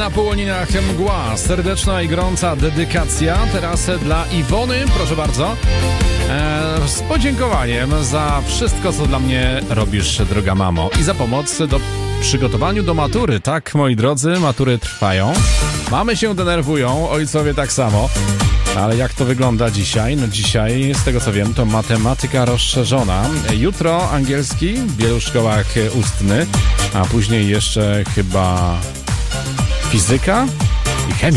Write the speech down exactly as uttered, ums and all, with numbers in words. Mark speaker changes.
Speaker 1: Na połonieniach mgła, serdeczna i gorąca dedykacja teraz dla Iwony, proszę bardzo, e, z podziękowaniem za wszystko, co dla mnie robisz, droga mamo, i za pomoc do przygotowaniu do matury. Tak, moi drodzy, matury trwają, mamy się denerwują, ojcowie tak samo. Ale jak to wygląda dzisiaj? No dzisiaj, z tego co wiem, to matematyka rozszerzona. Jutro angielski w wielu szkołach ustny, a później jeszcze chyba fizyka i chemia.